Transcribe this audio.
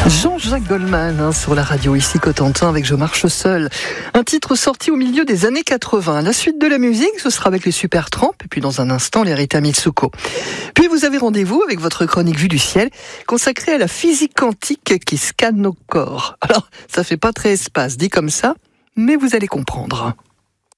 Jean-Jacques Goldman sur la radio, ici Cotentin avec Je marche seul. Un titre sorti au milieu des années 80. La suite de la musique, ce sera avec les Supertramp et puis dans un instant les Rita Mitsuko. Puis vous avez rendez-vous avec votre chronique Vue du ciel consacrée à la physique quantique qui scanne nos corps. Alors, ça fait pas très espace dit comme ça, mais vous allez comprendre.